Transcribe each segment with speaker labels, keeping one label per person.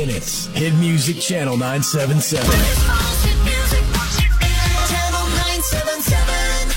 Speaker 1: minutes. Hit Music Channel 977.
Speaker 2: Channel 977.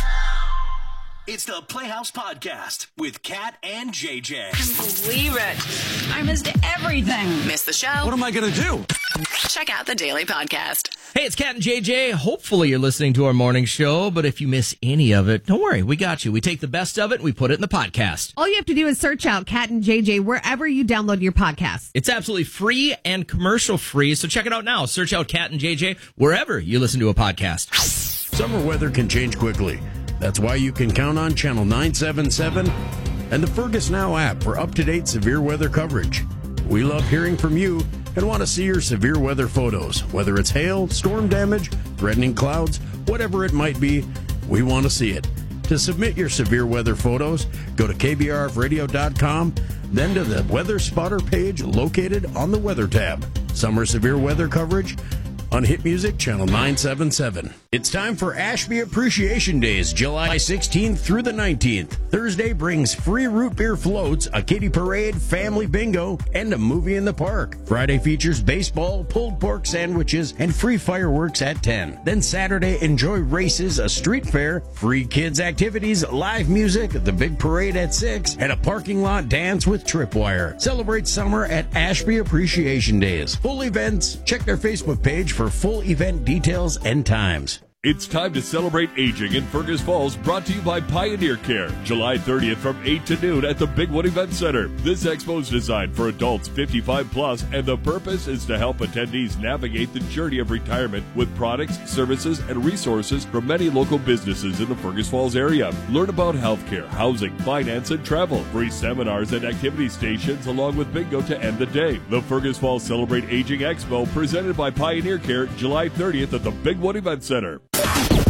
Speaker 3: It's the Playhouse Podcast with Kat and JJ.
Speaker 4: Believe it. I missed everything.
Speaker 5: Missed the show?
Speaker 6: What am I going to do?
Speaker 5: Check out the Daily Podcast.
Speaker 7: Hey, it's Kat and JJ. Hopefully you're listening to our morning show, but if you miss any of it, don't worry. We got you. We take the best of it and we put it in the podcast.
Speaker 8: All you have to do is search out Kat and JJ wherever you download your podcast.
Speaker 7: It's absolutely free and commercial free, so check it out now. Search out Kat and JJ wherever you listen to a podcast.
Speaker 9: Summer weather can change quickly. That's why you can count on Channel 977 and the Fergus Now app for up-to-date severe weather coverage. We love hearing from you and want to see your severe weather photos. Whether it's hail, storm damage, threatening clouds, whatever it might be, we want to see it. To submit your severe weather photos, go to kbrfradio.com, then to the Weather Spotter page located on the Weather tab. Summer severe weather coverage on Hit Music Channel 977. It's time for Ashby Appreciation Days, July 16th through the 19th. Thursday brings free root beer floats, a kiddie parade, family bingo, and a movie in the park. Friday features baseball, pulled pork sandwiches, and free fireworks at 10. Then Saturday, enjoy races, a street fair, free kids activities, live music, the big parade at 6, and a parking lot dance with Tripwire. Celebrate summer at Ashby Appreciation Days. Full events, check their Facebook page for full event details and times.
Speaker 10: It's time to celebrate aging in Fergus Falls, brought to you by Pioneer Care. July 30th from 8 to noon at the Big Wood Event Center. This expo is designed for adults 55 plus, and the purpose is to help attendees navigate the journey of retirement with products, services, and resources from many local businesses in the Fergus Falls area. Learn about healthcare, housing, finance, and travel. Free seminars and activity stations along with bingo to end the day. The Fergus Falls Celebrate Aging Expo presented by Pioneer Care, July 30th at the Big Wood Event Center.